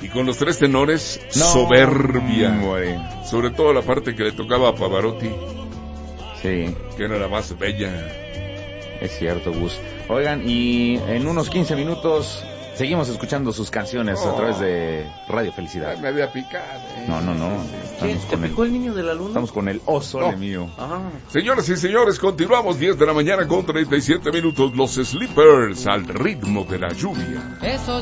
Y con los tres tenores, soberbia. Bueno. Sobre todo la parte que le tocaba a Pavarotti, Sí, que era la más bella. es cierto, Gus. Oigan, y en unos 15 minutos seguimos escuchando sus canciones a través de Radio Felicidad. Me había picado. No. ¿Quién? ¿Te picó el niño de la luna? Estamos con el Sole mío. Ah. Señoras y señores, continuamos 10 de la mañana con 37 minutos. Los Sleepers al ritmo de la lluvia. Esos